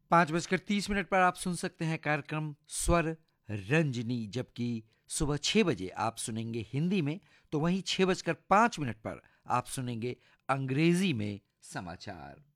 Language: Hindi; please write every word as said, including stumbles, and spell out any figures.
पाँच बजकर तीस मिनट पर आप सुन सकते हैं कार्यक्रम स्वर रंजनी, जबकि सुबह छः बजे आप सुनेंगे हिंदी में, तो वहीं छः बजकर पाँच मिनट पर आप सुनेंगे अंग्रेजी में समाचार।